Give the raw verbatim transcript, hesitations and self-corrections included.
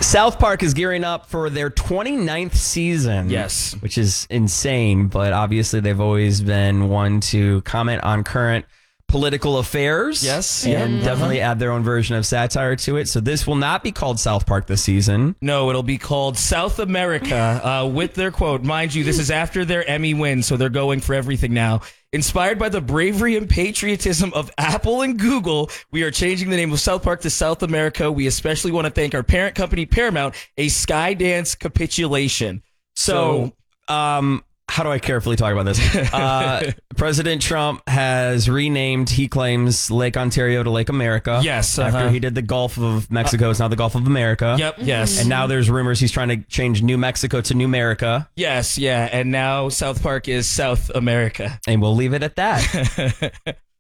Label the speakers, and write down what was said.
Speaker 1: South Park is gearing up for their twenty-ninth season.
Speaker 2: Yes.
Speaker 1: Which is insane, but obviously they've always been one to comment on current political affairs.
Speaker 2: Yes.
Speaker 1: And
Speaker 2: yeah.
Speaker 1: definitely
Speaker 2: uh-huh.
Speaker 1: add their own version of satire to it. So this will not be called South Park this season.
Speaker 2: No, it'll be called South America uh, with their quote. Mind you, this is after their Emmy win, so they're going for everything now. Inspired by the bravery and patriotism of Apple and Google, we are changing the name of South Park to South America. We especially want to thank our parent company, Paramount, a Skydance capitulation.
Speaker 1: So, so um, how do I carefully talk about this? Uh, President Trump has renamed, he claims, Lake Ontario to Lake America.
Speaker 2: Yes.
Speaker 1: After
Speaker 2: Uh-huh.
Speaker 1: he did the Gulf of Mexico, it's now the Gulf of America.
Speaker 2: Yep. Yes.
Speaker 1: And now there's rumors he's trying to change New Mexico to New America.
Speaker 2: Yes. Yeah. And now South Park is South America.
Speaker 1: And we'll leave it at that.